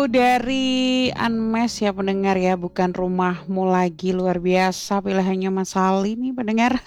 Dari Unmesh ya pendengar ya, bukan rumahmu lagi, luar biasa pilihannya Mas Ali nih pendengar.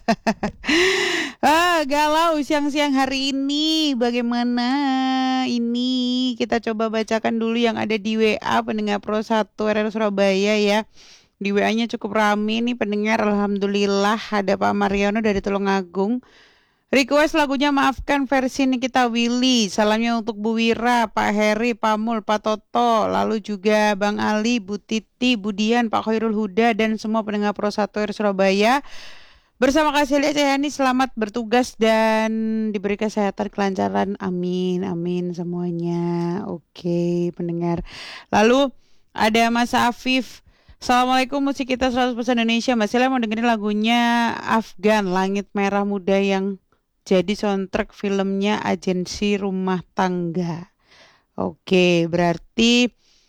Galau siang-siang hari ini. Bagaimana ini? Kita coba bacakan dulu yang ada di WA pendengar Pro 1 RR Surabaya ya. Di WA-nya cukup rame nih pendengar. Alhamdulillah ada Pak Mariono dari Tulungagung. Request lagunya Maafkan versi Nikita Willy. Salamnya untuk Bu Wira, Pak Heri, Pak Mul, Pak Toto. Lalu juga Bang Ali, Bu Titi, Bu Dian, Pak Khairul Huda. Dan semua pendengar Pro 1 R Surabaya. Bersama Kak Celia Cayani selamat bertugas dan diberi kesehatan kelancaran. Amin, amin semuanya. Oke pendengar. Lalu ada Mas Afif. Assalamualaikum, musik kita 100% Indonesia. Mas Celia mau dengerin lagunya Afgan, Langit Merah Muda yang jadi soundtrack filmnya Agensi Rumah Tangga. Oke, berarti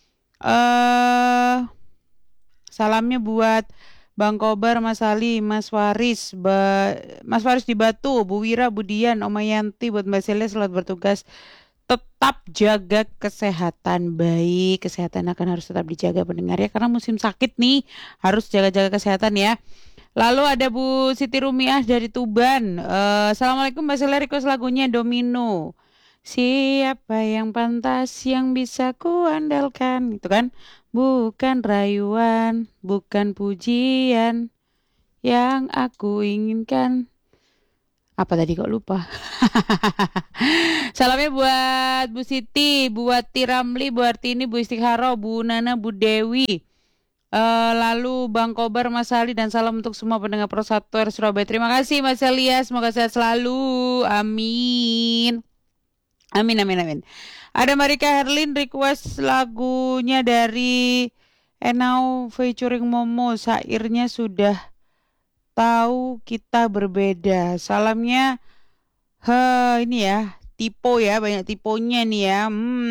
salamnya buat Bang Kobar, Mas Ali, Mas Faris, Mas Faris di Batu, Bu Wira, Bu Dian, Oma Yanti, buat Mbak Celia selamat bertugas. Tetap jaga kesehatan. Baik, kesehatan akan harus tetap dijaga pendengar ya, karena musim sakit nih, harus jaga-jaga kesehatan ya. Lalu ada Bu Siti Rumiah dari Tuban. Assalamualaikum Mbak Celia, request lagunya Domino. Siapa yang pantas yang bisa kuandalkan, gitu kan? Bukan rayuan, bukan pujian yang aku inginkan. Apa tadi kok lupa? Salamnya buat Bu Siti, buat Tiramli, Bu Artini, Bu Istikharo, Bu Nana, Bu Dewi. Lalu Bang Kobar, Mas Ali, dan salam untuk semua pendengar Pro 1 R Surabaya. Terima kasih Mas Celia, semoga sehat selalu. Amin. Amin, amin, amin. Ada Marika Herlin request lagunya dari Enau featuring Momo. Syairnya sudah tahu kita berbeda. Salamnya ini ya, tipe ya, banyak tipenya nih ya.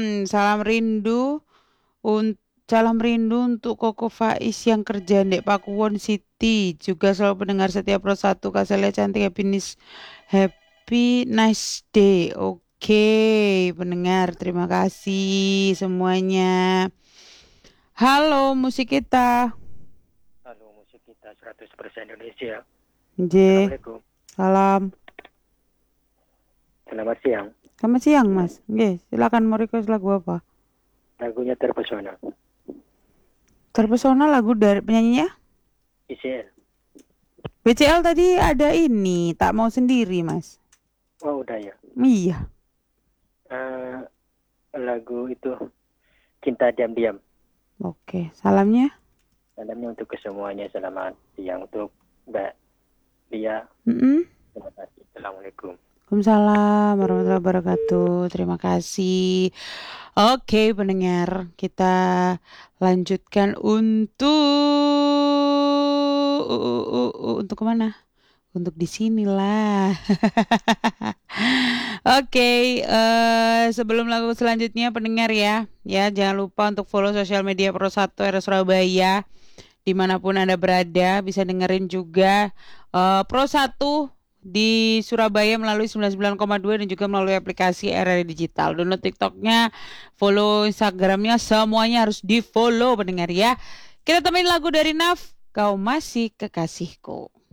Salam rindu untuk Koko Faiz yang kerja di Pakuwon City. Juga selalu pendengar setiap Pro 1. Kak Celia cantik, happy nice day. Oke, pendengar, terima kasih semuanya. Halo musik kita. Halo musik kita 100% Indonesia. Assalamualaikum. Salam. Selamat siang. Selamat siang Mas. Nggih, silakan mau request lagu apa? Lagunya Terpesona. Terpesona lagu dari penyanyinya? ICL. BCL tadi ada ini, tak mau sendiri Mas. Oh udah ya. Iya. Lagu itu Cinta Diam-Diam. Oke, salamnya? Salamnya untuk kesemuanya. Selamat siang untuk Mbak Lia. Terima kasih. Assalamualaikum. Waalaikumsalam warahmatullahi wabarakatuh. Terima kasih. Oke pendengar, kita lanjutkan untuk kemana? Untuk di sinilah. Oke, sebelum lagu selanjutnya pendengar ya jangan lupa untuk follow sosial media Pro 1 R Surabaya. Dimanapun Anda berada, bisa dengerin juga Pro 1 di Surabaya melalui 99,2 dan juga melalui aplikasi RRI Digital. Download TikToknya, follow Instagramnya, semuanya harus di follow pendengar ya. Kita temenin lagu dari Naf, Kau Masih Kekasihku.